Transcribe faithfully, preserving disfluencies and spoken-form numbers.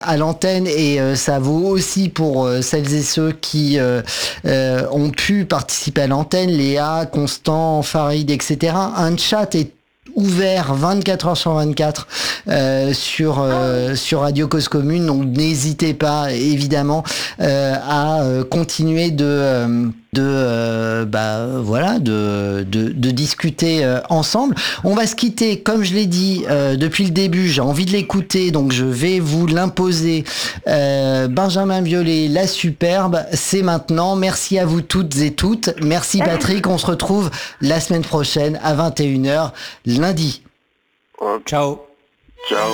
à l'antenne et euh, ça vaut aussi pour euh, celles et ceux qui euh, euh, ont pu participer à l'antenne, Léa, Constant, Farid, et cetera. Un chat est ouvert vingt-quatre heures sur vingt-quatre euh, sur euh, sur Radio Cause Commune, donc n'hésitez pas évidemment euh, à euh, continuer de euh, de euh, bah voilà de de, de discuter euh, ensemble. On va se quitter comme je l'ai dit euh, depuis le début, j'ai envie de l'écouter, donc je vais vous l'imposer. euh, Benjamin Biolay, La Superbe, c'est maintenant. Merci à vous toutes et toutes. Merci Patrick, on se retrouve la semaine prochaine à vingt et une heures lundi. Ciao. Ciao.